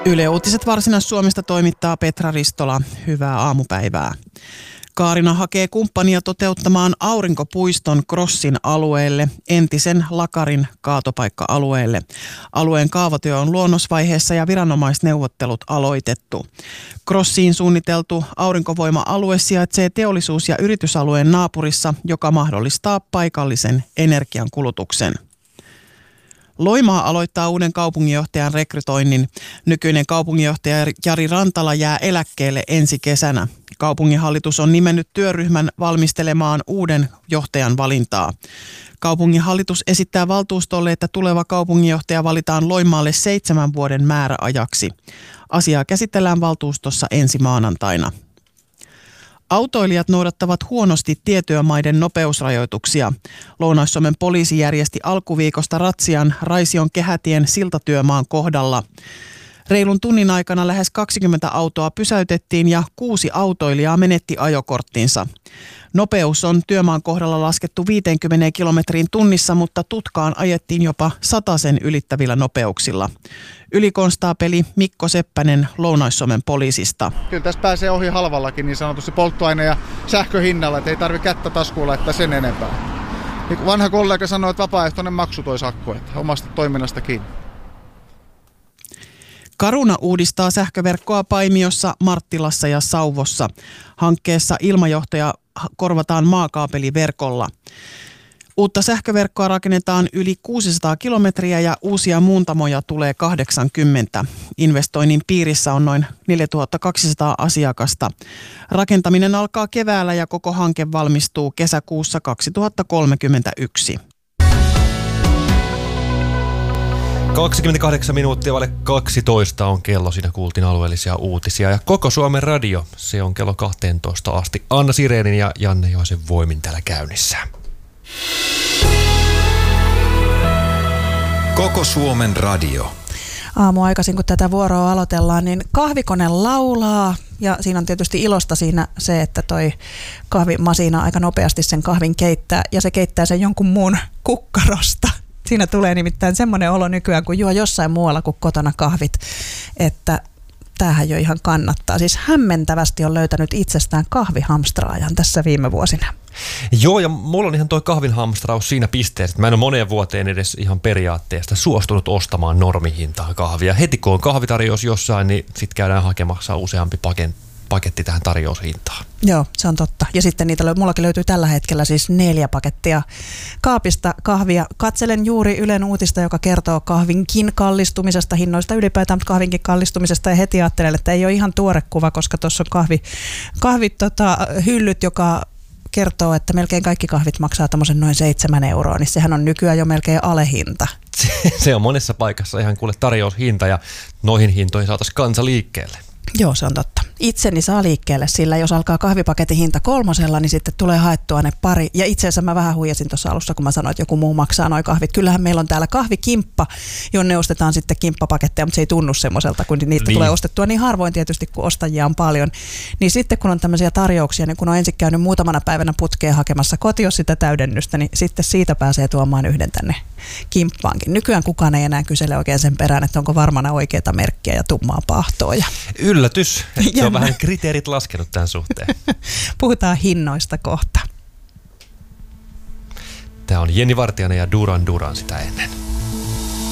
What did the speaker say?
Yle Uutiset Varsinais-Suomesta toimittaa Petra Ristola. Hyvää aamupäivää. Kaarina hakee kumppania toteuttamaan aurinkopuiston Krossin alueelle, entisen Lakarin kaatopaikka-alueelle. Alueen kaavatyö on luonnosvaiheessa ja viranomaisneuvottelut aloitettu. Krossiin suunniteltu aurinkovoima-alue sijaitsee teollisuus- ja yritysalueen naapurissa, joka mahdollistaa paikallisen energiankulutuksen. Loimaa aloittaa uuden kaupunginjohtajan rekrytoinnin. Nykyinen kaupunginjohtaja Jari Rantala jää eläkkeelle ensi kesänä. Kaupunginhallitus on nimennyt työryhmän valmistelemaan uuden johtajan valintaa. Kaupunginhallitus esittää valtuustolle, että tuleva kaupunginjohtaja valitaan Loimaalle 7 vuoden määräajaksi. Asiaa käsitellään valtuustossa ensi maanantaina. Autoilijat noudattavat huonosti tietyömaiden nopeusrajoituksia. Lounais-Suomen poliisi järjesti alkuviikosta ratsian Raision Kehätien siltatyömaan kohdalla. Reilun tunnin aikana lähes 20 autoa pysäytettiin ja 6 autoilijaa menetti ajokorttinsa. Nopeus on työmaan kohdalla laskettu 50 kilometriin tunnissa, mutta tutkaan ajettiin jopa 100 ylittävillä nopeuksilla. Ylikonstaapeli Mikko Seppänen Lounais-Suomen poliisista. Kyllä tässä pääsee ohi halvallakin niin sanotusti polttoaine- ja sähköhinnalla, että ei tarvitse kättä taskuun laittaa sen enempää. Niin vanha kollega sanoi, että vapaaehtoinen maksu toi sakko, että omasta toiminnasta kiinni. Caruna uudistaa sähköverkkoa Paimiossa, Marttilassa ja Sauvossa. Hankkeessa ilmajohtoja korvataan maakaapeliverkolla. Uutta sähköverkkoa rakennetaan yli 600 kilometriä ja uusia muuntamoja tulee 80. Investoinnin piirissä on noin 4200 asiakasta. Rakentaminen alkaa keväällä ja koko hanke valmistuu kesäkuussa 2031. 28 minuuttia vaille 12 on kello. Siinä kuultiin alueellisia uutisia. Ja koko Suomen radio, se on kello 12 asti. Anna Sirenin ja Janne Johasen voimin täällä käynnissä. Koko Suomen radio. Aamuaikaisin, kun tätä vuoroa aloitellaan, niin kahvikone laulaa. Ja siinä on tietysti ilosta siinä se, että toi kahvimasiina aika nopeasti sen kahvin keittää. Ja se keittää sen jonkun muun kukkarosta. Siinä tulee nimittäin semmoinen olo nykyään, kun juo jossain muualla kuin kotona kahvit, että tämähän jo ihan kannattaa. Siis hämmentävästi on löytänyt itsestään kahvihamstraajan tässä viime vuosina. Joo, ja mulla on ihan toi kahvinhamstraus siinä pisteessä, että mä en ole moneen vuoteen edes ihan periaatteesta suostunut ostamaan normihintaa kahvia. Heti kun on kahvitarjous jossain, niin sit käydään hakemassa useampi paketti tähän tarjoushintaan. Joo, se on totta. Ja sitten mullakin löytyy tällä hetkellä siis 4 pakettia kaapista kahvia. Katselen juuri Ylen uutista, joka kertoo kahvinkin kallistumisesta, hinnoista ylipäätään, mutta kahvinkin kallistumisesta. Ja heti ajattelen, että ei ole ihan tuore kuva, koska tuossa on hyllyt, joka kertoo, että melkein kaikki kahvit maksaa tämmöisen noin 7 €, niin sehän on nykyään jo melkein alehinta. Se on monessa paikassa ihan kuule tarjoushinta ja noihin hintoihin saataisiin kansa liikkeelle. Joo, se on totta. Itseni saa liikkeelle, sillä jos alkaa kahvipaketin hinta 3, niin sitten tulee haettua ne pari. Ja itse asiassa mä vähän huijasin tuossa alussa, kun mä sanoin, että joku muu maksaa noi kahvit. Kyllähän meillä on täällä kahvikimppa, jonne ostetaan sitten kimppapaketteja, mutta se ei tunnu semmoiselta, kun niitä tulee ostettua niin harvoin tietysti, kun ostajia on paljon. Niin sitten kun on tämmöisiä tarjouksia, niin kun on ensin käynyt muutamana päivänä putkeen hakemassa kotiin sitä täydennystä, niin sitten siitä pääsee tuomaan yhden tänne kimppaankin. Nykyään kukaan ei enää kysele oikein sen perään, että onko varmana oikeita merkkiä ja tummaa pahtoa. Yllätys, että se on vähän kriteerit laskenut tämän suhteen. Puhutaan hinnoista kohta. Tämä on Jenni Vartiainen ja Duran Duran sitä ennen.